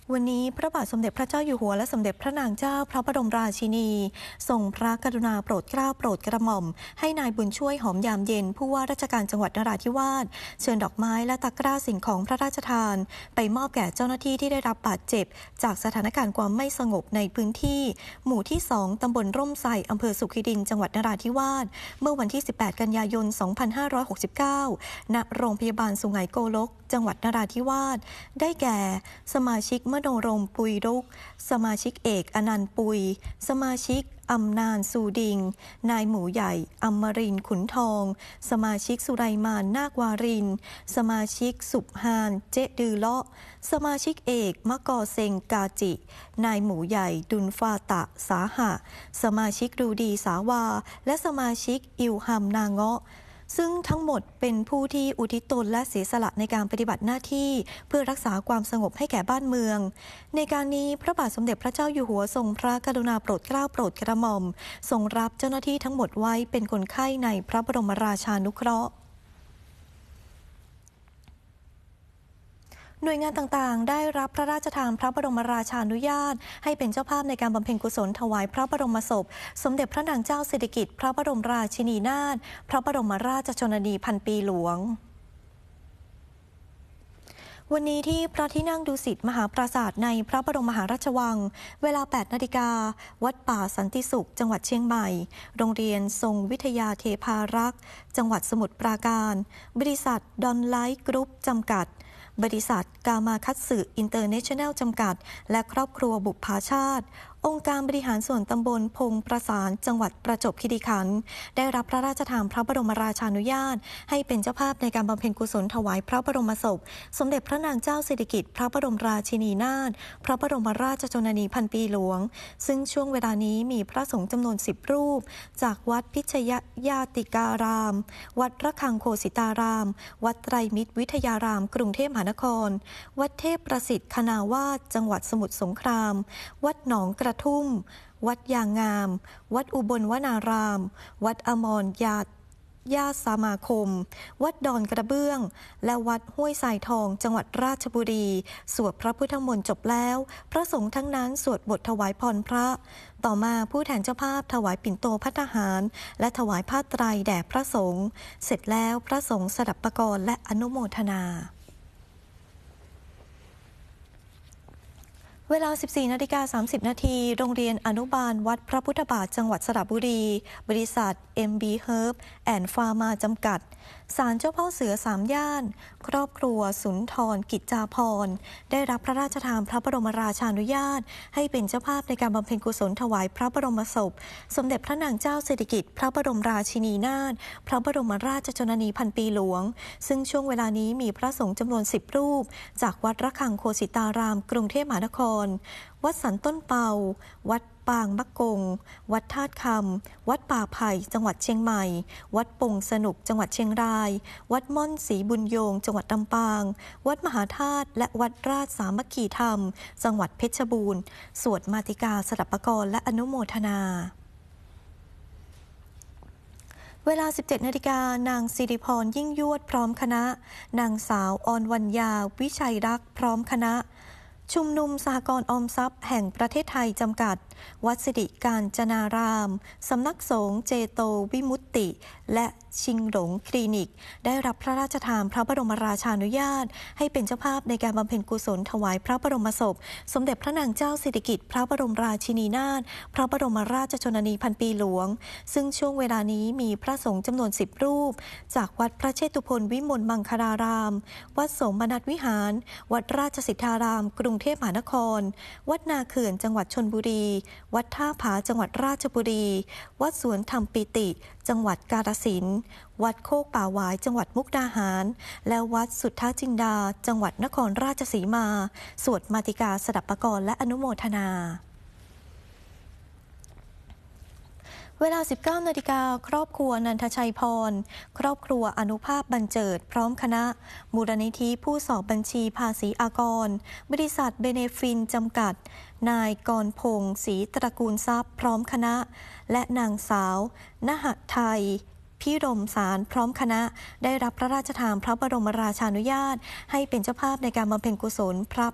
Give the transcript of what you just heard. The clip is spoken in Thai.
วันนี้พระบาทสมเด็จพระเจ้าอยู่หัวและสมเด็จพระนางเจ้าพระบรมราชินีทรงพระกรุณาโปรดเกล้าโปรดกระหม่อมให้นายบุญช่วยหอมยามเย็นผู้ว่าราชการจังหวัดนราธิวาสเชิญดอกไม้และตะกร้าสิ่งของพระราชทานไปมอบแก่เจ้าหน้าที่ที่ได้รับบาดเจ็บจากสถานการณ์ความไม่สงบในพื้นที่หมู่ที่2ตำบลร่มไทรอำเภอสุขิดินจังหวัดนราธิวาสเมื่อวันที่18กันยายน2569ณโรงพยาบาลสุไหงโกลกจังหวัดนราธิวาสได้แก่สมาชิกมโนรมปุยรุกสมาชิกเอกอนันต์ปุยสมาชิกอำนานสูดิงนายหมูใหญ่อมรินทร์ขุนทองสมาชิกสุไรมานนาควารินสมาชิกสุบฮานเจดือเลาะสมาชิกเอกมะกอเซงกาจินายหมูใหญ่ดุนฟาตะสาหะสมาชิกรูดีสาวาและสมาชิกอิวฮัมนางเงาะซึ่งทั้งหมดเป็นผู้ที่อุทิศตนและเสียสละในการปฏิบัติหน้าที่เพื่อรักษาความสงบให้แก่บ้านเมืองในการนี้พระบาทสมเด็จพระเจ้าอยู่หัวทรงพระกรุณาโปรดเกล้าโปรดกระหม่อมทรงรับเจ้าหน้าที่ทั้งหมดไว้เป็นคนไข้ในพระบรมราชานุเคราะห์หน่วยงานต่างๆได้รับพระราชทานพระบรมราชานุญาตให้เป็นเจ้าภาพในการบำเพ็ญกุศลถวายพระบรมศพสมเด็จพระนางเจ้าสิริกิติ์พระบรมราชินีนาถพระบรมราชชนนีพันปีหลวงวันนี้ที่พระที่นั่งดุสิตมหาปราสาทในพระบรมมหาราชวังเวลา 8 นาฬิกาวัดป่าสันติสุขจังหวัดเชียงใหม่โรงเรียนทรงวิทยาเทพารักษ์จังหวัดสมุทรปราการบริษัทดอนไลท์กรุ๊ปจำกัดบริษัทกามาคัตสึอินเตอร์เนชั่นแนลจำกัดและครอบครัวบุพชาติองค์การบริหารส่วนตำบลพงประสานจังหวัดประจวบคีรีขันธ์ได้รับพระราชทานพระบรมราชานุญาตให้เป็นเจ้าภาพในการบำเพ็ญกุศลถวายพระบรมศพสมเด็จพระนางเจ้าสิริกิติ์พระบรมราชินีนาถพระบรมราชชนนีพันปีหลวงซึ่งช่วงเวลานี้มีพระสงฆ์จำนวน10รูปจากวัดพิชยาติการามวัดระฆังโคสิตารามวัดไตรมิตรวิทยารามกรุงเทพมหานครวัดเทพประสิทธิ์คณาวาสจังหวัดสมุทรสงครามวัดหนองกระทุ่มวัดยางงามวัดอุบลวนารามวัดอมรญาติสมาคมวัดดอนกระเบื้องและวัดห้วยทรายทองจังหวัดราชบุรีสวดพระพุทธมนต์จบแล้วพระสงฆ์ทั้งนั้นสวดบทถวายพรพระต่อมาผู้แทนเจ้าภาพถวายปิ่นโตภัตตาหารและถวายผ้าไตรแด่พระสงฆ์เสร็จแล้วพระสงฆ์สดับปกรณ์และอนุโมทนาเวลา 14:30 นาทีโรงเรียนอนุบาลวัดพระพุทธบาทจังหวัดสระบุรีบริษัท MB Herb and Pharma จำกัดศาลเจ้าพ่อเสือ3ย่านครอบครัวสุนทรกิจจาภรณ์ได้รับพระราชทานพระบรมราชานุญาตให้เป็นเจ้าภาพในการบำเพ็ญกุศลถวายพระบรมศพสมเด็จพระนางเจ้าสิริกิติ์พระบรมราชินีนาถพระบรมราชชนนีพันปีหลวงซึ่งช่วงเวลานี้มีพระสงฆ์จำนวน10รูปจากวัดระฆังโคสิตารามกรุงเทพมหานครวัดสันต้นเปาวัดปางมะกงวัดธาตุคำวัดป่าไผ่จังหวัดเชียงใหม่วัดปงสนุกจังหวัดเชียงรายวัดม่อนศรีบุญโยงจังหวัดลำปางวัดมหาธาตุและวัดราชสามัคคีธรรมจังหวัดเพชรบูรณ์สวดมาติกาสดับปกรณ์และอนุโมทนาเวลา 17 นาฬิกานางสิริพรยิ่งยวดพร้อมคณะนางสาวอรวรรณยาวิชัยรักษ์พร้อมคณะชุมนุมสหกรณ์ออมทรัพย์แห่งประเทศไทยจำกัดวัดสิริการจนารามสำนักสงฆ์เจโตวิมุตติและชิงหลงคลินิกได้รับพระราชทานพระบรมราชานุญาตให้เป็นเจ้าภาพในการบำเพ็ญกุศลถวายพระบรมศพสมเด็จพระนางเจ้าสิริกิติ์พระบรมราชินีนาถพระบรมราชชนนีพันปีหลวงซึ่งช่วงเวลานี้มีพระสงฆ์จำนวน10รูปจากวัดพระเชตุพนวิมลมังคลารามวัดสมนัสวิหารวัดราชสิทธารามกรุงเทพมหานครวัดนาเขื่อนจังหวัดชลบุรีวัดท่าผาจังหวัดราชบุรีวัดสวนธรรมปิติจังหวัดกาฬสินธุ์วัดโคกป่าหวายจังหวัดมุกดาหารและวัดสุทธาจินดาจังหวัดนครราชสีมาสวดมาติกาสดับปกรณ์และอนุโมทนาเวลา 19 นาฬิกาครอบครัวนันทชัยพรครอบครัวอนุภาพบรรเจิดพร้อมคณะมูลนิธิผู้สอบบัญชีภาษีอากรบริษัทเบเนฟินจำกัดนายกรพงศ์ศรีตระกูลทรัพย์พร้อมคณะและนางสาวนหไทย พิรมสารพร้อมคณะได้รับพระราชทานพระบรมราชานุญาตให้เป็นเจ้าภาพในการบำเพ็ญกุศลพระ